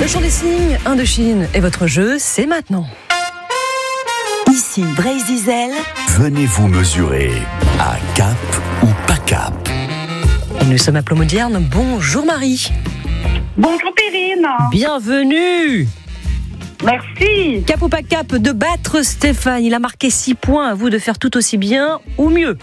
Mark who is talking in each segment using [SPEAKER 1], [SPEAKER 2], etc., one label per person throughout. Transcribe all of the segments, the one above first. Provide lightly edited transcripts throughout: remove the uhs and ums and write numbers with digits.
[SPEAKER 1] Le chant des signes, Indochine, et votre jeu, c'est maintenant.
[SPEAKER 2] Ici Brésil.
[SPEAKER 3] Venez vous mesurer à Cap ou pas Cap.
[SPEAKER 1] Et nous sommes à Plomodierne. Bonjour Marie.
[SPEAKER 4] Bonjour Perrine.
[SPEAKER 1] Bienvenue.
[SPEAKER 4] Merci.
[SPEAKER 1] Cap ou pas cap de battre Stéphane. Il a marqué 6 points. À vous de faire tout aussi bien ou mieux.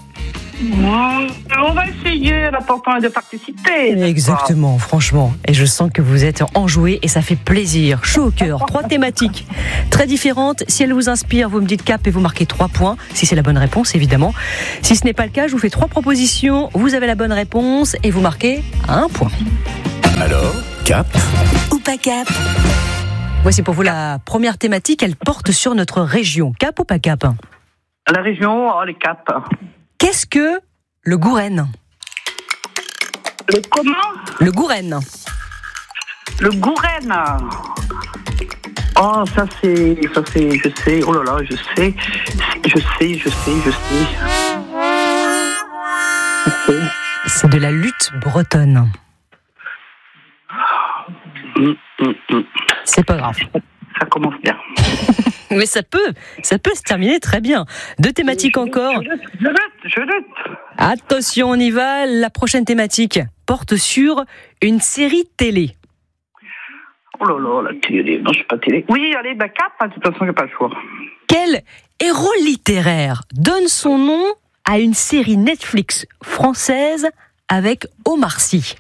[SPEAKER 4] On va essayer, l'important est de participer.
[SPEAKER 1] Exactement, franchement. Et je sens que vous êtes enjoué et ça fait plaisir. Chaud au cœur. 3 thématiques très différentes. Si elles vous inspirent, vous me dites cap et vous marquez 3 points. Si c'est la bonne réponse, évidemment. Si ce n'est pas le cas, je vous fais 3 propositions. Vous avez la bonne réponse et vous marquez 1 point.
[SPEAKER 3] Alors, Cap
[SPEAKER 2] Ou pas cap.
[SPEAKER 1] Voici pour vous la première thématique. Elle porte sur notre région. Cap ou pas cap?
[SPEAKER 4] La région, les Cap.
[SPEAKER 1] Qu'est-ce que le Gouren?
[SPEAKER 4] Le comment?
[SPEAKER 1] Le Gouren.
[SPEAKER 4] Le Gouren. Oh, ça c'est, je sais, oh là là, je sais. Ok.
[SPEAKER 1] C'est de la lutte bretonne. C'est pas grave.
[SPEAKER 4] Ça commence bien.
[SPEAKER 1] Mais ça peut se terminer très bien. 2 thématiques encore.
[SPEAKER 4] Je lutte.
[SPEAKER 1] Attention, on y va. La prochaine thématique porte sur une série télé.
[SPEAKER 4] Oh là là, la télé. Non, je suis pas télé. Oui, allez, Cap, de toute façon, j'ai pas le choix.
[SPEAKER 1] Quel héros littéraire donne son nom à une série Netflix française avec Omar Sy?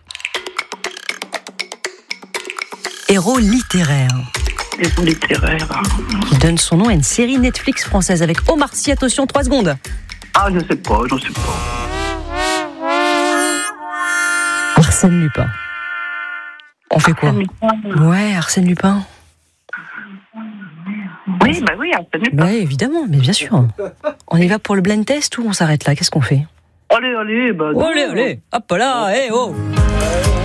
[SPEAKER 1] Héros littéraire.
[SPEAKER 4] Héros littéraire.
[SPEAKER 1] Qui donne son nom à une série Netflix française avec Omar Sy. Attention, 3 secondes.
[SPEAKER 4] Ah, je sais pas, j'en sais pas.
[SPEAKER 1] Arsène Lupin. On fait quoi? Ouais, Arsène Lupin.
[SPEAKER 4] Oui, Arsène Lupin.
[SPEAKER 1] Oui, évidemment, mais bien sûr. On y va pour le blind test ou on s'arrête là? Qu'est-ce qu'on fait?
[SPEAKER 4] Allez,
[SPEAKER 1] Allez, hop là, oh